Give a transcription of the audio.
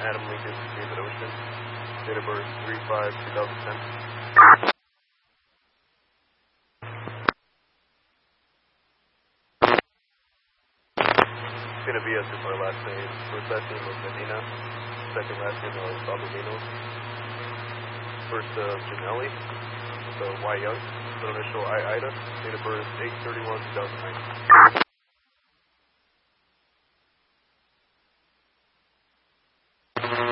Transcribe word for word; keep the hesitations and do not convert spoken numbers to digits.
Adam Lincoln, David Ocean. Date of birth three five two thousand ten. It's going to be as if our last name. First last name was Medina. Second last name was Baldomino. First uh, Janelli. So Y Young. Middle initial I Ida. Date of birth eight thirty-one two thousand nine.